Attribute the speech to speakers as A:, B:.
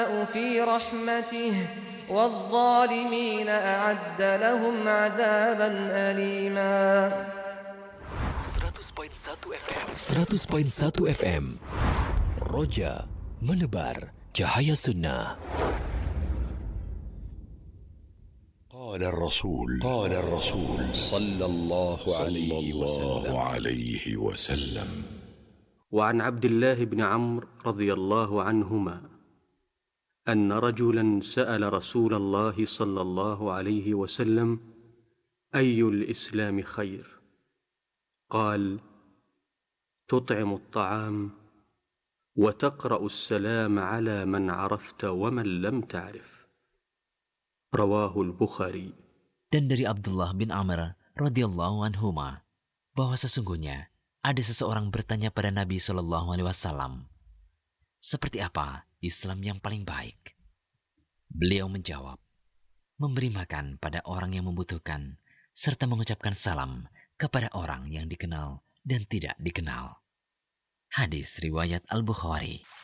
A: في رحمته والظالمين أعد لهم عذابا أليما.
B: 100.1 FM Roja menebar cahaya sunnah.
C: قال الرسول صلى الله عليه وسلم
D: وعن عبد الله بن عمرو رضي الله عنهما أن رجلا سأل رسول الله صلى الله عليه وسلم: أي الإسلام خير؟ قال: تطعم الطعام وتقرأ السلام على من عرفت ومن لم تعرف. رواه البخاري.
B: Dan dari Abdullah bin Amr radhiyallahu anhuma bahwa sesungguhnya ada seseorang bertanya pada Nabi SAW, seperti apa Islam yang paling baik? Beliau menjawab, memberi makan pada orang yang membutuhkan, serta mengucapkan salam kepada orang yang dikenal dan tidak dikenal. Hadis riwayat Al-Bukhari.